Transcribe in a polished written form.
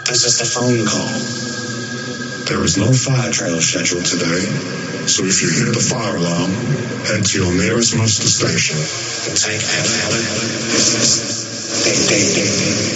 This is the phone call. There is no fire trail scheduled today, so if you hear the fire alarm, head to your nearest muster station and take